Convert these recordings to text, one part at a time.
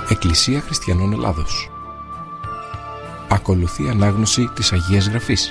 Εκκλησία Χριστιανών Ελλάδος. Ακολουθεί ανάγνωση της Αγίας Γραφής.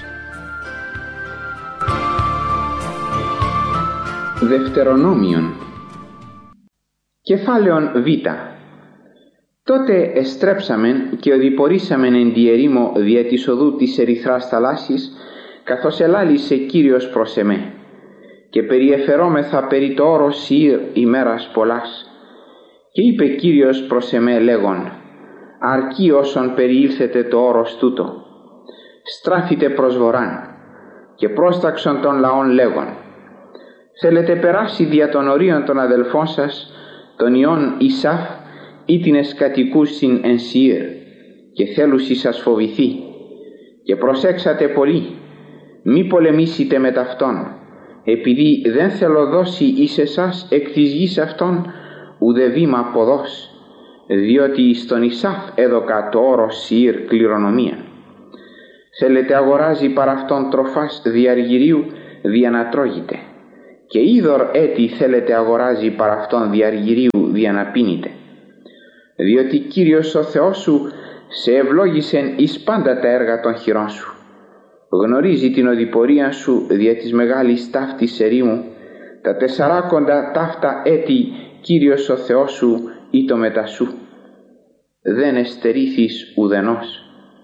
Δευτερονόμιον. Κεφάλαιον Β. Τότε εστρέψαμεν και οδηπορήσαμεν εν τη ερήμο δια της οδού της ερυθράς θαλάσσης, καθώς ελάλησε Κύριος προς εμέ, και περιεφερόμεθα περί το όρος Σιήρ ημέρας πολλάς. Και είπε Κύριος προς εμέ λέγον: αρκεί όσον περιήλθετε το όρος τούτο. Στράφητε προς βορράν. Και πρόσταξον των λαών λέγον: θέλετε περάσει δια των ορίων των αδελφών σας, των ιών Ισάφ, ήτινες κατοικούσιν εν Σιήρ, και θέλουσι σας φοβηθεί. Και προσέξατε πολύ, μη πολεμήσετε με ταυτόν, επειδή δεν θέλω δώσει εις εσάς εκ της γης αυτών ουδε βήμα ποδός, διότι στον Ισάφ έδωκα το όρος Σιήρ κληρονομία. Θέλετε αγοράζει παρά αυτόν τροφάς διαργυρίου δια να τρώγετε, και είδωρ έτη θέλετε αγοράζει παρά αυτόν διαργυρίου δια να πίνετε. Διότι Κύριος ο Θεός σου σε ευλόγησεν εις πάντα τα έργα των χειρών σου. Γνωρίζει την οδηπορία σου δια της μεγάλης ταύτης ερήμου, τα 40 ταύτα έτη Κύριος ο Θεός σου ήτο μετά σου. Δεν εστερήθης ουδενός.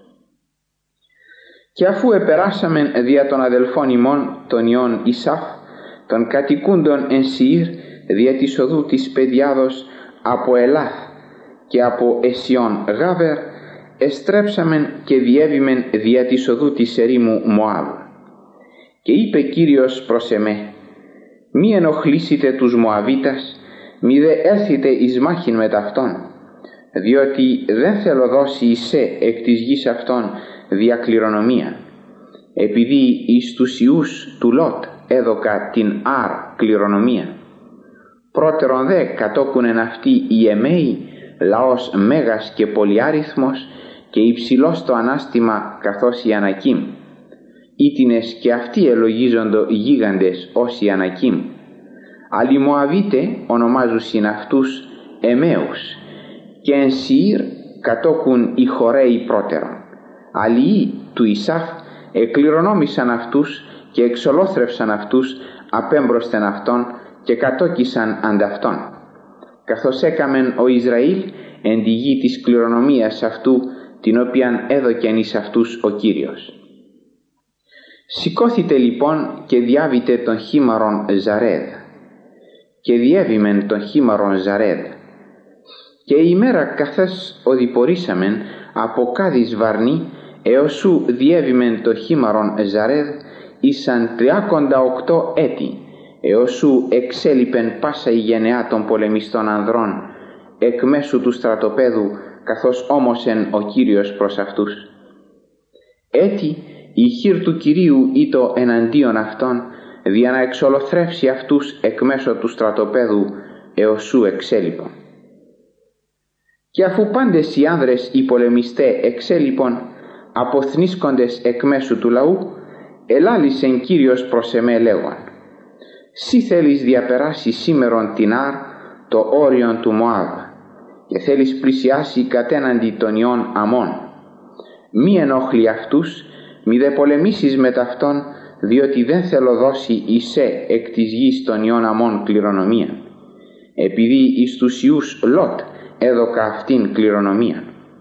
Και αφού επεράσαμεν δια των αδελφών ημών των ιών Ισάφ, των κατοικούντων εν Σιήρ, δια της οδού της Παιδιάδος από Ελάθ και από Εσιών Γάβερ, εστρέψαμεν και διέβημεν δια της οδού της ερήμου Μωάβ. Και είπε Κύριος προς εμέ: μη ενοχλήσετε τους Μωαβίτας, μη δε έλθετε εις μάχην με ταυτόν, διότι δεν θέλω δώσει εισέ εκ της γης αυτών διακληρονομία, επειδή εις τους ιούς του Λότ έδωκα την Άρ κληρονομία. Πρώτερον δε κατόκουνεν αυτοί οι Εμέοι, λαός μέγας και πολυάριθμος, και υψηλός το ανάστημα καθώς οι Ανακίμ. Ήτινες και αυτοί ελογίζοντο γίγαντες ως οι Ανακίμ. Άλλοι Μωαβίτε ονομάζουσιν αυτούς Εμέους, και εν Σιήρ κατόκουν οι Χορέοι πρώτερον. Άλλοι του Ισάφ εκληρονόμησαν αυτούς και εξολόθρευσαν αυτούς απέμπροσθεν αυτών και κατόκισαν ανταυτών, καθώς έκαμεν ο Ισραήλ εν τη γη της κληρονομίας αυτού, την οποίαν έδωκεν εις αυτούς ο Κύριος. Σηκώθητε λοιπόν και διάβητε τον χήμαρον Ζαρέδ. Και διέβημεν τον χήμαρον Ζαρέδ. Και η ημέρα καθώς οδηπορήσαμεν από Κάδης Βαρνή έως σου διέβημεν το χήμαρον Ζαρέδ ήσαν 38 έτη, έως σου εξέλιπεν πάσα η γενεά των πολεμιστών ανδρών εκ μέσου του στρατοπέδου, καθώς όμωσεν ο Κύριος προς αυτούς. Έτσι η χείρ του Κυρίου ήτο εναντίον αυτών, δια να εξολοθρεύσει αυτούς εκ μέσω του στρατοπέδου έως σου εξέλιπον. Και αφού πάντες οι άνδρες οι πολεμιστέ εξέλιπον, αποθνίσκοντες εκ μέσου του λαού, ελάλησεν Κύριος προς εμέ λέγον: σύ θέλεις διαπεράσει σήμερον την Άρ το όριον του Μωάβ, και θέλεις πλησιάσει κατέναντι των ιών Αμών. Μη ενόχλει αυτούς, μη δε πολεμήσεις με ταυτόν, διότι δεν θέλω δώσει εισέ εκ της γης των ιών Αμών κληρονομία, επειδή εις τους ιούς Λότ έδωκα αυτήν κληρονομία.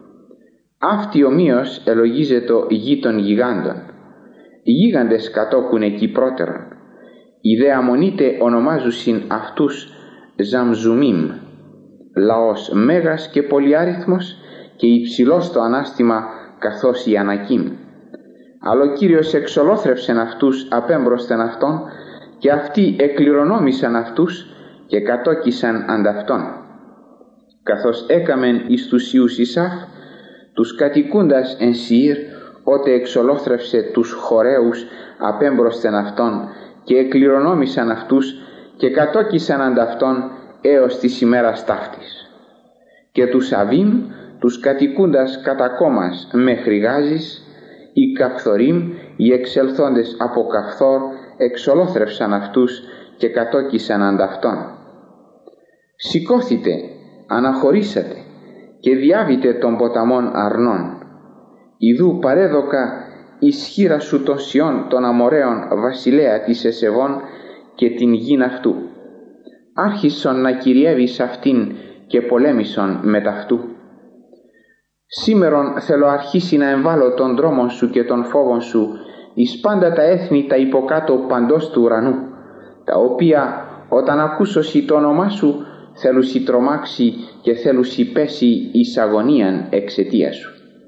Αυτή ομοίως ελογίζεται γη των γιγάντων. Οι γίγαντες κατόκουν εκεί πρώτερον. Οι δε Αμμονίτε ονομάζουσιν αυτούς Ζαμζουμίμ, λαός μέγας και πολυάριθμος, και υψηλός το ανάστημα καθώς οι Ανακίμ. Αλλά ο Κύριος εξολόθρευσεν αυτούς απέμπροσθεν αυτών, και αυτοί εκληρονόμησαν αυτούς και κατόκισαν ανταυτών. Καθώς έκαμεν εις τους ιούς Ισάφ, τους κατοικούντας εν Σιήρ, ότε εξολόθρευσε τους Χορέους απέμπροσθεν αυτών και εκληρονόμησαν αυτούς και κατόκισαν ανταυτών έως της ημέρας ταύτης. Και τους Αβίμ, τους κατοικούντας κατά κόμμας μέχρι Γάζης, οι Καφθορίμ, οι εξελθόντες από Καφθόρ, εξολόθρευσαν αυτούς και κατόκισαν ανταυτών. Σηκώθητε, αναχωρήσατε και διάβητε των ποταμών Αρνών. Ιδού παρέδοκα ισχύρα σου των Σιών των Αμοραίων βασιλέα της Εσεβών και την γην αυτού. Άρχισον να κυριεύεις αυτήν και πολέμησον μετ' αυτού. Σήμερον θέλω αρχίσει να εμβάλλω τον δρόμον σου και τον φόβον σου εις πάντα τα έθνη τα υποκάτω παντός του ουρανού, τα οποία όταν ακούσωσι το όνομά σου θέλουσι τρομάξει και θέλουσι πέσει εις αγωνίαν εξαιτία σου.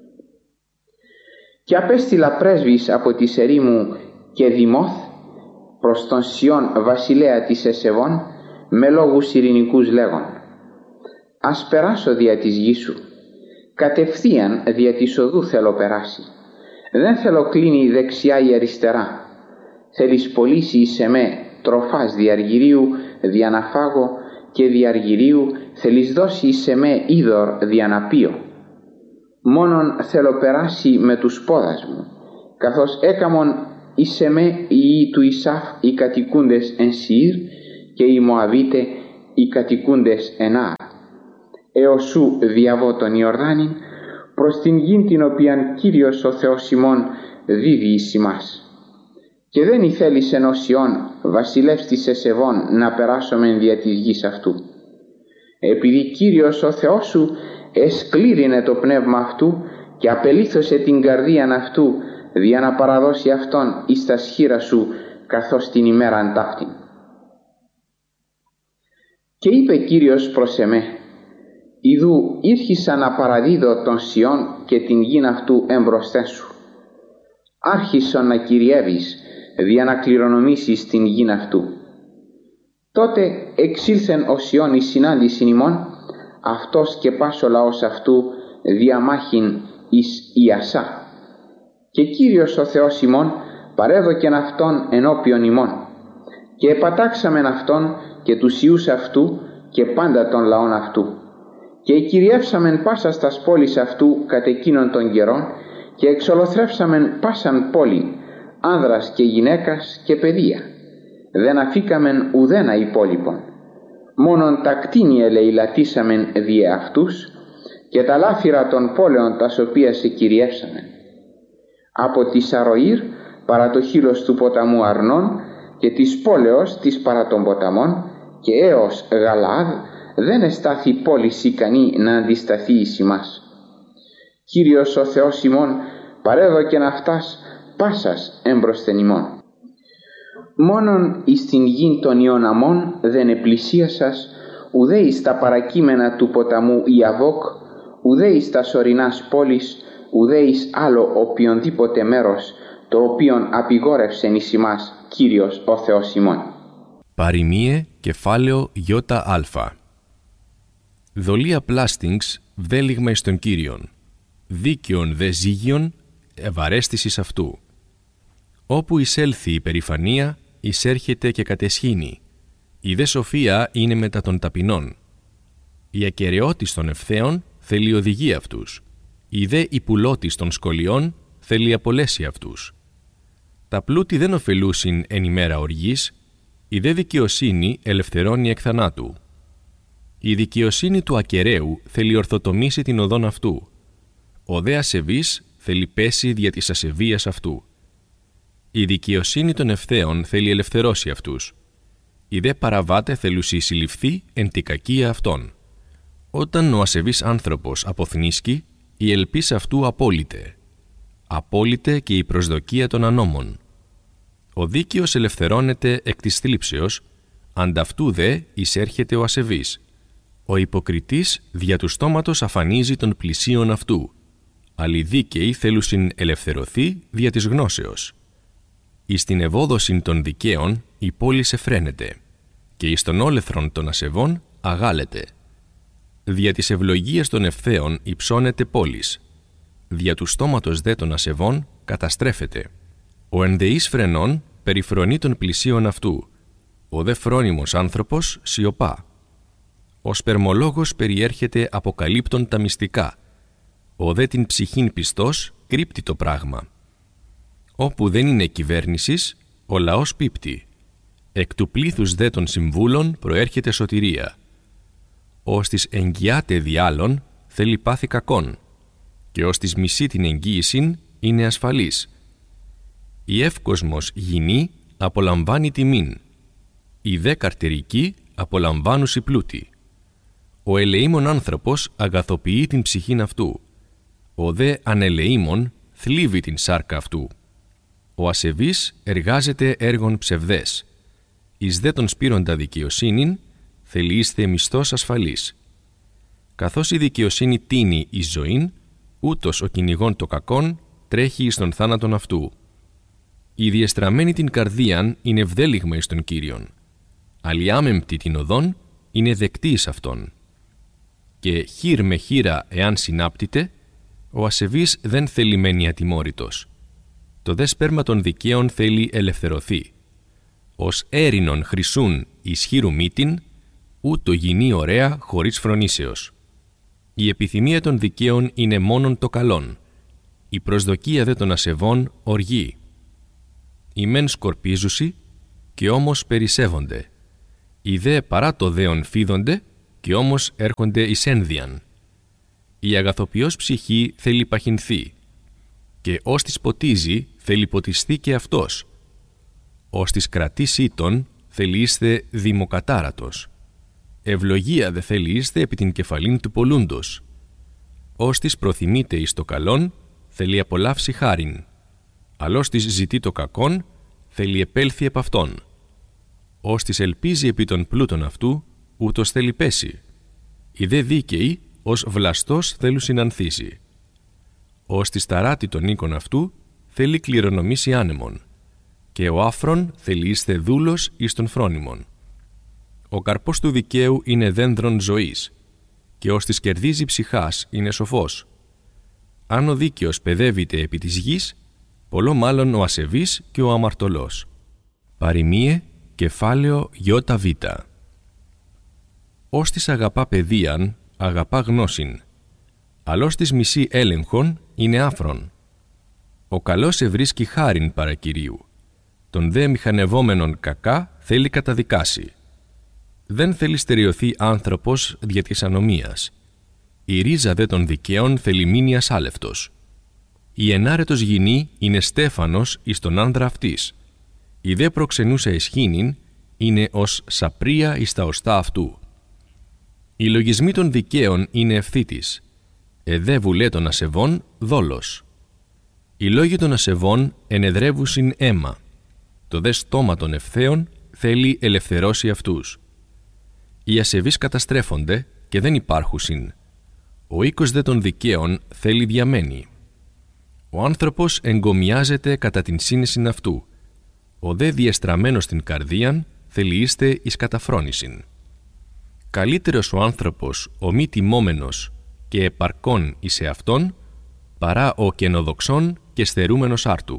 Και απέστειλα πρέσβεις από τη ερήμου και Δημόθ προς τον Σιών βασιλέα της Εσεβών με λόγους ειρηνικούς λέγον: ας περάσω δια της γης σου, κατευθείαν δια της οδού θέλω περάσει. Δεν θέλω κλείνει δεξιά ή αριστερά. Θέλεις πωλήσει εις εμέ τροφάς διαργυρίου δια να φάγω και διαργυρίου θέλεις δώσει εις εμέ είδωρ δια να πίω. Μόνον θέλω περάσει με τους πόδας μου, καθώς έκαμον εις εμέ οι του Ισάφ οι κατοικούντες εν Σιήρ και οι Μωαβίτε οι κατοικούντες εν Άρ, έως σου διαβώ τον Ιορδάνην προς την γην την οποίαν Κύριος ο Θεός ημών δίδει εις ημάς. Και δεν ηθέλησεν ο Σιών βασιλεύς της Εσεβών να περάσομεν δια της γης αυτού. Επειδή Κύριος ο Θεός σου εσκλήρινε το πνεύμα αυτού και απελήθωσε την καρδίαν αυτού δια να παραδώσει αυτόν εις τα σχήρα σου καθώς την ημέραν ταύτην. Και είπε Κύριος προς εμέ: ιδού ήρχισα να παραδίδω τον Σιών και την γην αυτού εμπροσθέν σου. Άρχισον να κυριεύεις δια να κληρονομήσεις την γην αυτού. Τότε εξήλθεν ο Σιών εις συνάντησιν ημών, αυτός και πας ο λαός αυτού διαμάχην εις Ιασά. Και Κύριος ο Θεός ημών παρέδοκεν αυτόν ενώπιον ημών. Και επατάξαμεν αυτόν και τους ιούς αυτού και πάντα των λαών αυτού. Και κυριεύσαμεν πάσα στας πόλεις αυτού κατ' εκείνων των καιρών και εξολοθρεύσαμεν πάσαν πόλη, άνδρας και γυναίκας και παιδεία. Δεν αφήκαμεν ουδένα υπόλοιπον. Μόνον τα κτίνη ελεηλατήσαμεν διε αυτούς και τα λάφυρα των πόλεων τας οποίας εκυριεύσαμεν. Από τη Σαροήρ παρά το χείλος του ποταμού Αρνών και της πόλεως της παρά των ποταμών και έως Γαλαάδ δεν εστάθη πόλης ικανή να αντισταθεί εις ημάς. Κύριος ο Θεός ημών παρέδοκεν αυτάς πάσας έμπροσθεν ημών. Μόνον εις την γην των Ιωναμών δεν επλησίασας ουδέ εις τα παρακείμενα του ποταμού Ιαβόκ, ουδέ εις τα ορεινάς πόλης, ουδέ εις άλλο οποιονδήποτε μέρος το οποίον απειγόρευσεν εις ημάς Κύριος ο Θεός ημών. Παροιμίε κεφάλαιο ΙΑ. Δολία πλάστιγγς βδέλιγμα εις τον Κύριον, δίκαιον δε ζύγιον ευαρέστησης αυτού. Όπου εισέλθει η περηφανία, εισέρχεται και κατεσχύνει. Η δε σοφία είναι μετά των ταπεινών. Η ακεραιότης των ευθέων θέλει οδηγεί αυτούς. Η δε υπουλότης των σκολιών θέλει απολέσει αυτούς. Τα πλούτη δεν ωφελούσιν εν ημέρα οργής, η δε δικαιοσύνη ελευθερώνει εκ θανάτου. Η δικαιοσύνη του ακεραίου θέλει ορθοτομήσει την οδόν αυτού. Ο δε ασεβής θέλει πέσει δια της ασεβίας αυτού. Η δικαιοσύνη των ευθέων θέλει ελευθερώσει αυτούς. Οι δε παραβάτε θέλουσι συλληφθεί εν τη κακία αυτών. Όταν ο ασεβής άνθρωπος αποθνίσκει, η ελπίς αυτού απόλυται. Απόλυται και η προσδοκία των ανώμων. Ο δίκαιος ελευθερώνεται εκ της θλίψεως, ανταυτού δε εισέρχεται ο ασεβής. Ο υποκριτής δια του στόματος αφανίζει των πλησίων αυτού. Αλλά οι δίκαιοι θέλουσιν ελευθερωθεί δια της γνώσεως. Εις την ευόδοσιν των δικαίων η πόλης εφραίνεται, και εις τον όλεθρον των ασεβών αγάλεται. Δια της ευλογίας των ευθέων υψώνεται πόλης. Δια του στόματος δε των ασεβών καταστρέφεται. Ο ενδεής φρενών περιφρονεί των πλησίων αυτού. Ο δε φρόνιμος άνθρωπος σιωπά. Ο σπερμολόγος περιέρχεται αποκαλύπτων τα μυστικά. Ο δε την ψυχήν πιστός κρύπτει το πράγμα. Όπου δεν είναι κυβέρνησης, ο λαός πίπτει. Εκ του πλήθους δε των συμβούλων προέρχεται σωτηρία. Ως της εγγυάται δι' άλλων, θέλει πάθη κακόν, και ως της μισεί την εγγύησιν είναι ασφαλής. Η εύκοσμος γυνή απολαμβάνει τιμήν, οι δε καρτερικοί απολαμβάνουσι πλούτη. Ο ελεήμων άνθρωπος αγαθοποιεί την ψυχήν αυτού, ο δε ανελεήμων θλίβει την σάρκα αυτού. Ο ασεβής εργάζεται έργων ψευδές, εις δε τον σπείροντα δικαιοσύνην θελείστε μισθός ασφαλής. Καθώς η δικαιοσύνη τίνει εις ζωήν, ούτως ο κυνηγών το κακόν τρέχει εις τον θάνατον αυτού. Η διεστραμμένη την καρδίαν είναι ευδέλιγμα εις τον Κύριον, αλλιάμεμπτη την οδόν είναι δεκτή εις αυτόν. Και χείρ με χείρα εάν συνάπτεται, ο ασεβής δεν θέλει μένει ατιμόρυτος. Το δε σπέρμα των δικαίων θέλει ελευθερωθεί. Ως έρινον χρυσούν ισχύρου μύτην, ούτω γινεί ωραία χωρίς φρονήσεως. Η επιθυμία των δικαίων είναι μόνον το καλόν, η προσδοκία δε των ασεβών οργή. Οι μεν σκορπίζουσι και όμως περισσεύονται, οι δε παρά το δέον φίδονται και όμως έρχονται εις ένδυαν. Η αγαθοποιός ψυχή θέλει παχυνθεί, και ως της ποτίζει θέλει ποτιστεί και αυτός. Ως της κρατήσει ήτον θέλει είστε δημοκατάρατος. Ευλογία δε θέλει είστε επί την κεφαλήν του πολλούντος. Ως της προθυμείται εις το καλόν θέλει απολαύσει χάριν. Αλλώς της ζητεί το κακόν θέλει επέλθει επ' αυτόν. Ως της ελπίζει επί των πλούτων αυτού ούτως θέλει πέσει. Οι δε δίκαιοι ως βλαστός θέλουν συνανθήσει. Ως της ταράτη των οίκων αυτού θέλει κληρονομήσει άνεμον. Και ο άφρον θέλει είστε δούλος εις των φρόνιμων. Ο καρπός του δικαίου είναι δένδρον ζωής, και ως της κερδίζει ψυχάς είναι σοφός. Αν ο δίκαιος παιδεύεται επί της γης, πολλό μάλλον ο ασεβής και ο αμαρτωλός. Παροιμίε, κεφάλαιο ΙΒ. Ως της αγαπά παιδείαν, αγαπά γνώσιν, αλλώς της μισή έλεγχον είναι άφρον. Ο καλός ευρίσκει χάριν παρά Κυρίου, τον δε μηχανευόμενον κακά θέλει καταδικάσει. Δεν θέλει στεριωθεί άνθρωπος δια της ανομίας. Η ρίζα δε των δικαίων θέλει μείνει ασάλευτος. Η ενάρετος γυνή είναι στέφανος εις τον άνδρα αυτής. Η δε προξενούσα εσχήνην είναι ως σαπρία εις τα οστά αυτού. Οι λογισμοί των δικαίων είναι ευθύτης. Εδέ βουλέ των ασεβών δόλος. Οι λόγοι των ασεβών ενεδρεύουσιν αίμα. Το δε στόμα των ευθέων θέλει ελευθερώσει αυτούς. Οι ασεβείς καταστρέφονται και δεν υπάρχουσιν. Ο οίκος δε των δικαίων θέλει διαμένη. Ο άνθρωπος εγκομιάζεται κατά την σύνεσιν αυτού. Ο δε διεστραμμένος στην καρδίαν θέλει είστε εις καταφρόνησιν. Καλύτερος ο άνθρωπος ο μη τιμόμενος και επαρκών εις εαυτόν, παρά ο καινοδοξών και στερούμενος άρτου.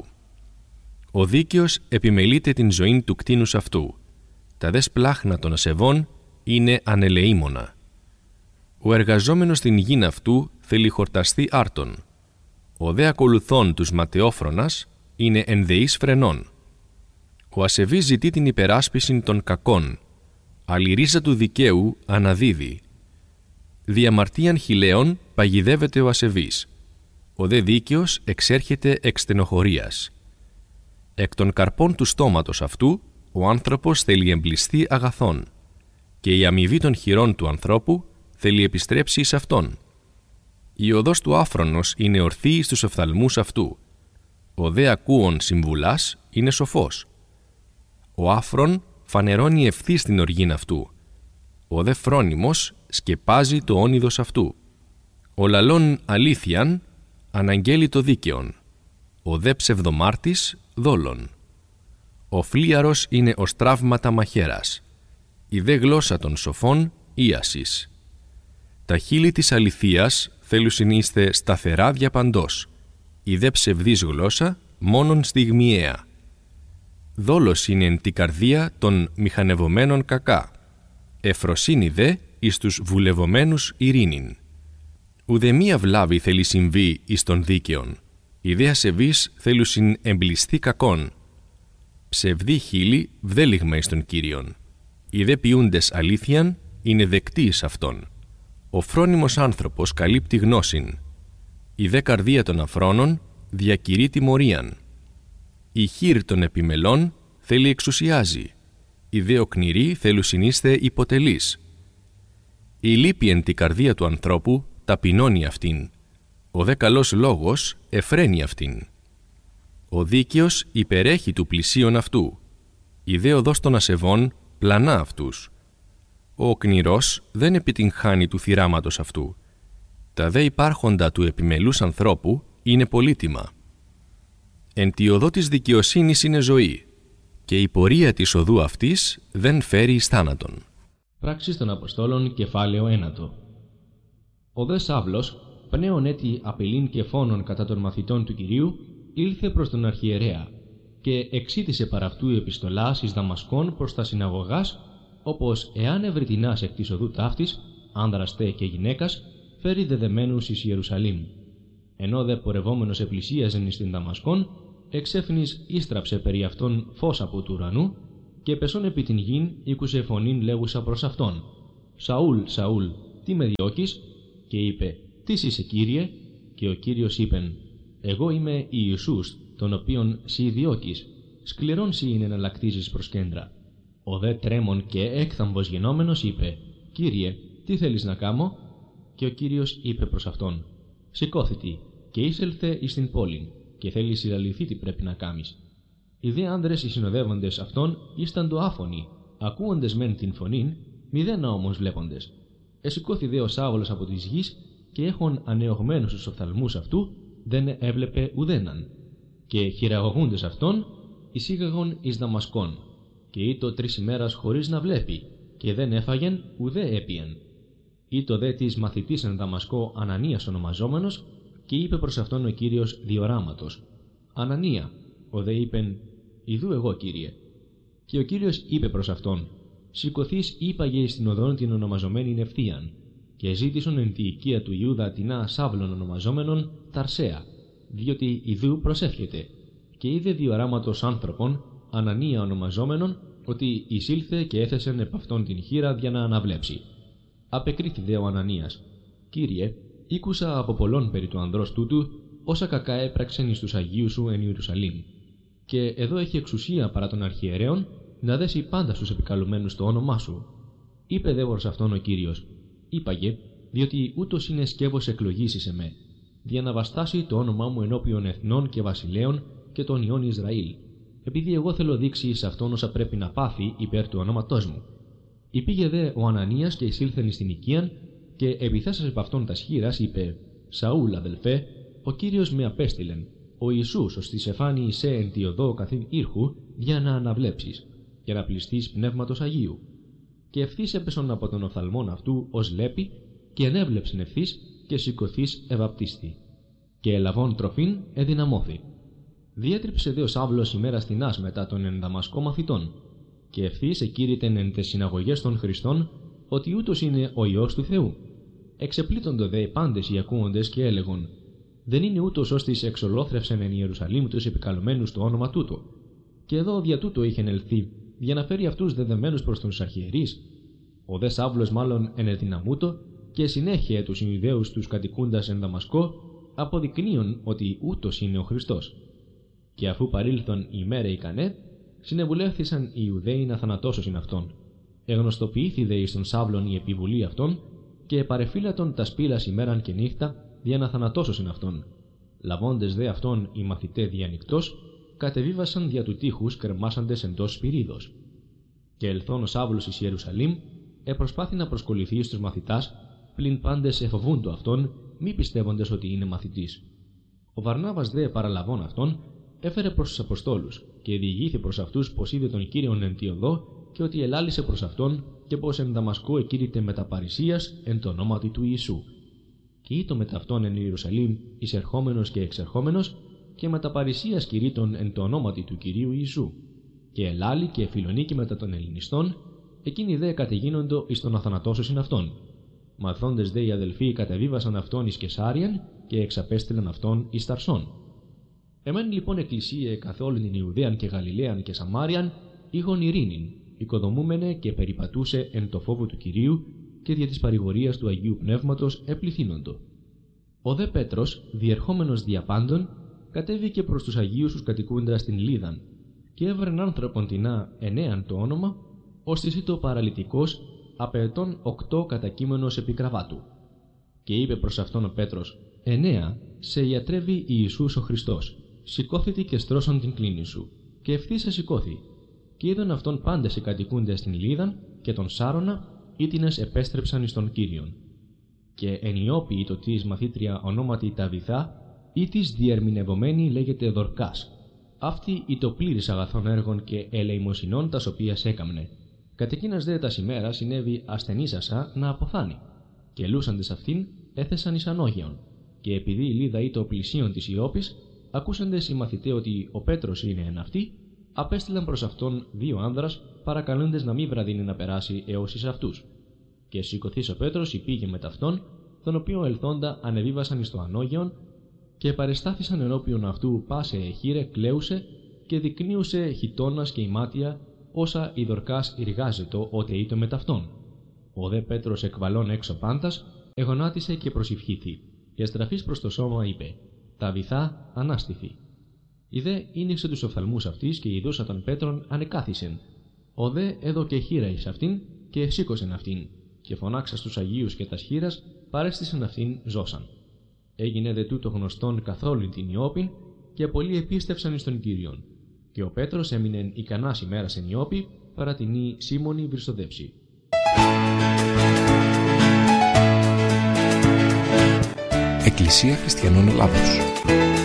Ο δίκαιος επιμελείται την ζωήν του κτήνους αυτού. Τα δε σπλάχνα των ασεβών είναι ανελεήμονα. Ο εργαζόμενος στην γην αυτού θέλει χορταστεί άρτον. Ο δε ακολουθών τους ματαιόφρονας είναι ενδεής φρενών. Ο ασεβής ζητεί την υπεράσπιση των κακών, αλλά η ρίζα του δικαίου αναδίδει. Διαμαρτίαν χιλέων παγιδεύεται ο ασεβής. Ο δε δίκαιος εξέρχεται εξ στενοχωρίας. Εκ των καρπών του στόματος αυτού, ο άνθρωπος θέλει εμπληστεί αγαθών, και η αμοιβή των χειρών του ανθρώπου θέλει επιστρέψει εις αυτόν. Η οδός του άφρονος είναι ορθή εις τους οφθαλμούς αυτού. Ο δε ακούων συμβουλάς είναι σοφός. Ο άφρον φανερώνει ευθύς την οργήν αυτού. Ο δε φρόνιμος σκεπάζει το όνειδος αυτού. Ο λαλών αλήθειαν αναγγέλει το δίκαιον. Ο δε ψευδομάρτης δόλων. Ο φλίαρος είναι ως τραύματα μαχαίρας. Η δε γλώσσα των σοφών ίασης. Τα χείλη της αληθείας θέλουσιν είστε σταθερά διαπαντός. Η δε ψευδής γλώσσα μόνον στιγμιαία. Δόλος είναι εν τη καρδία των μηχανευομένων κακά. Εφροσύνη δε εις τους βουλευομένους ειρήνην. Ουδεμία βλάβη θέλει συμβεί εις των δίκαιων. Οι δε ασεβείς θέλουσιν εμπληστεί κακόν. Ψευδή χείλη βδέλιγμα εις των Κύριον. Οι δε ποιούντες αλήθειαν είναι δεκτοί εις αυτόν. Ο φρόνιμος άνθρωπος καλύπτει γνώσιν. Η δε καρδία των αφρόνων διακηρύει τιμωρίαν. Η χείρ των επιμελών θέλει εξουσιάζει. Η δε οκνηρή θέλου συνείστε υποτελής. Η λύπη εν τη καρδία του ανθρώπου ταπεινώνει αυτήν. Ο δε καλός λόγος εφραίνει αυτήν. Ο δίκαιος υπερέχει του πλησίον αυτού. Η δε οδός των ασεβών πλανά αυτούς. Ο οκνηρός δεν επιτυγχάνει του θυράματος αυτού. Τα δε υπάρχοντα του επιμελούς ανθρώπου είναι πολύτιμα. Εν τη οδό της δικαιοσύνης είναι ζωή, και η πορεία της οδού αυτής δεν φέρει εις θάνατον. Πράξεις των Αποστόλων, κεφάλαιο 1. Ο δε Σαύλος, πνέον έτη απειλήν και φόνον κατά των μαθητών του Κυρίου, ήλθε προς τον αρχιερέα και εξήτησε παρά αυτού επιστολάς εις Δαμασκόν προς τα συναγωγάς, όπως εάν ευρυτινάς εκ της οδού ταύτης, άνδρας τε και γυναίκας, φέρει δεδεμένους εις Ιερουσαλήμ. Ενώ δε πορευόμενος επλησίαζεν εις την Δαμασκόν, εξέφνης ίστραψε περί αυτόν φως από του ουρανού, και πεσόν επί την γην ήκουσε φωνήν λέγουσα προς αυτόν: «Σαούλ, Σαούλ, τι με διώκεις?» Και είπε: «Τις είσαι, Κύριε?» Και ο Κύριος είπεν: «Εγώ είμαι Ιησούς, τον οποίον σοι διώκεις. Σκληρόν σοι είναι να λακτίζεις προς κέντρα». Ο δε τρέμον και έκθαμβος γενόμενος είπε: «Κύριε, τι θέλεις να κάμω?» Και ο Κύριος είπε προς αυτόν: «Σηκώθητη και είσελθε εις την πόλην, και θέλεις συλλαληθεί τι πρέπει να κάμεις». Οι δε άνδρες οι συνοδεύοντες αυτών ήσταν το άφωνοι, ακούοντες μεν την φωνήν, μηδένα όμως βλέποντες. Εσηκώθη δε ο Σάβολος από της γης, και έχων ανεωγμένους τους οφθαλμούς αυτού, δεν έβλεπε ουδέναν. Και χειραγωγούντες αυτόν, εισήγαγον εις Δαμασκόν, και ήτο 3 ημέρας χωρίς να βλέπει, και δεν έφαγεν ουδέ έπιεν. Ήτο δε της μαθητής εν Δαμασκό Ανανίας ονομαζόμενος, και είπε προς αυτόν ο Κύριος διοράματος: «Ανανία». Ο δε είπεν: «Ιδού εγώ, Κύριε». Και ο Κύριος είπε προς αυτόν: «Σηκωθείς ύπαγε εις την οδόν την ονομαζομένην Ευθείαν, και ζήτησον εν τη οικία του Ιούδα τινά Σαύλων ονομαζόμενον Ταρσέα, διότι ιδού προσεύχεται, και είδε διοράματος άνθρωπον, Ανανία ονομαζόμενον, ότι εισήλθε και έθεσεν επ' αυτόν την χείρα για να αναβλέψει. Απεκρίθη δε ο Ανανίας: «Κύριε, ήκουσα από πολλών περί του ανδρός τούτου, όσα κακά έπραξεν εις τους Αγίους σου εν Ιερουσαλήμ. Και εδώ έχει εξουσία παρά των αρχιερέων να δέσει πάντα στους επικαλουμένους το όνομά σου». Είπε δε προς αυτόν ο Κύριος: «Είπαγε, διότι ούτως είναι σκεύος εκλογής εις εμέ, για να βαστάσει το όνομά μου ενώπιον εθνών και βασιλέων και των ιών Ισραήλ, επειδή εγώ θέλω δείξει εις αυτόν όσα πρέπει να πάθει υπέρ του ονόματός μου». Υπήγε δε ο Ανανίας και εισήλθεν εις την οικίαν, και επιθέσας επ' αυτόν τας χείρας είπε: «Σαούλ, αδελφέ, ο Κύριος με απέστειλεν, ο Ιησούς, ως της εφάνει εισέ εν τη οδό καθήν ήρχου, για να αναβλέψεις, για να πληστείς πνεύματος Αγίου». Και ευθύς έπεσον από τον οφθαλμόν αυτού ως λέπη, και ενέβλεψεν ευθύς, και σηκωθείς ευαπτίστη. Και ελαβών τροφήν εδυναμώθη. Διέτριψε δε ο Σαύλος ημέρας τινάς μετά των εν Δαμασκό μαθητών, και ευθύς εκήρυτεν εν τες συναγωγές των Χριστών ότι ούτως είναι ο Υιός του Θεού. Εξεπλήττοντο δε πάντες οι ακούοντες και έλεγον: «Δεν είναι ούτως ώστις εξολόθρευσεν εν Ιερουσαλήμ τους επικαλωμένους το όνομα τούτο. Και εδώ δια τούτο είχεν ελθεί, για να φέρει αυτούς δεδεμένους προς τους αρχιερείς». Ο δε Σαύλος μάλλον ενεδυναμούτο, και συνέχεια τους Ιουδαίους τους κατοικούντας εν Δαμασκό, αποδεικνύουν ότι ούτως είναι ο Χριστός. Και αφού παρήλθον η ημέρα ικανέ, συνεβουλεύθησαν οι Ιουδαίοι να θανατώσωσιν αυτόν. Εγνωστοποιήθη δε εις τον Σαύλον η επιβουλή αυτών, και παρεφύλατον τα σπήλας ημέραν και νύχτα, για να θανατώσωσιν αυτόν. Λαβώντες δε αυτόν οι μαθητέ διανυκτός, κατεβίβασαν δια του τείχους κρεμάσαντες εντός σπυρίδος. Και ελθόν ο Σαύλος εις Ιερουσαλήμ, επροσπάθη να προσκοληθεί στους μαθητάς, πλην πάντες εφοβούντο αυτόν, μη πιστεύοντες ότι είναι μαθητής. Ο Βαρνάβας δε παραλαβών αυτόν, έφερε προς τους Αποστόλους, και διηγήθη προς αυτούς πως είδε τον Κύριον εν τη οδό, και ότι ελάλησε προς αυτόν, και πως εν Δαμασκό εκήρυτε μετα παρησίας εν το ονόματι του Ιησού. Και ήτο μετ' αυτόν εν Ιερουσαλήμ εισερχόμενος και εξερχόμενος, και μετα παρησίας κηρύττων εν το ονόματι του Κυρίου Ιησού. Και ελάλη και εφιλονίκη μετά των Ελληνιστών, εκείνοι δε κατεγίνοντο εις τον αθανατώσωσιν αυτόν. Μαθώντες δε οι αδελφοί κατεβίβασαν αυτόν εις Κεσάριαν, και εξαπέστειλαν αυτόν εις Ταρσόν. Εμέν λοιπόν εκκλησίε καθ' όλην την Ιουδαίαν και Γαλιλαίαν και Σαμάριαν, είχον ειρήνην, οικοδομούμενε και περιπατούσε εν το φόβο του Κυρίου, και δια της παρηγορίας του Αγίου Πνεύματος επληθύνοντο. Ο δε Πέτρος, διερχόμενος δια πάντων, κατέβηκε προς τους Αγίους τους κατοικούντας στην Λίδαν και έβρεν άνθρωπον τεινά Ενέαν το όνομα, ώστις ήτο παραλυτικός απαετών 8 κατακείμενος επί κραβάτου. Και είπε προς αυτόν ο Πέτρος: «Ενέα, σε ιατρεύει Ιησούς ο Χριστός, σηκώθητη και στρώσον την κλίνη σου». Και ευθύς εσηκώθη. Και είδαν αυτόν πάντες οι κατοικούντες στην Λίδαν και τον Σάρωνα, ήτινες επέστρεψαν εις τον Κύριον. Και εν Ιώπη το της μαθήτρια ονόματι Ταβιθά, ή της διερμηνευομένη λέγεται Δορκάς. Αυτή ή το πλήρης αγαθών έργων και ελεημοσυνών τας οποίας έκαμνε. Κατ' εκείνας δε τας ημέρα συνέβη ασθενήσασα να αποθάνει. Και λούσαντες αυτήν έθεσαν εις ανώγεων. Και επειδή η Λίδα ή το πλησίον της Ιώπης, ακούσαντες οι μαθηταί ότι ο Πέτρος είναι εν αυτή, απέστειλαν προς αυτόν 2 άνδρας, παρακαλούντες να μη βραδύνει να περάσει έως εις αυτούς. Και σηκωθείς ο Πέτρος υπήγε με ταυτόν, τον οποίο ελθόντα ανεβίβασαν εις το ανώγεον, και παρεστάθησαν ενώπιον αυτού πάσε εχείρε κλαίουσε, και δεικνύουσε χιτώνας και ημάτια, όσα η Δορκάς εργάζετο ότε ήτο με ταυτόν. Ο δε Πέτρος εκβαλών έξω πάντας, εγονάτισε και προσηυχήθη, και στραφής προς το σώμα είπε: «Ταβιθά, ανάστηθη». Η δε ίνιξε τους οφθαλμούς αυτής και ειδούσα τον Πέτρον ανεκάθισεν. Ο δε έδωκε χείρα εις αυτήν και σήκωσεν αυτήν, και φωνάξα στους Αγίους και τας χείρας παρέστησεν αυτήν ζώσαν. Έγινε δε τούτο γνωστόν καθόλου την Ιώπην, και πολλοί επίστευσαν εις τον Κύριον. Και ο Πέτρος έμεινεν ικανάς ημέρας εν Ιώπη, παρά την Σίμωνη βριστοδέψη. Εκκλησία Χριστιανών Ελλάδος.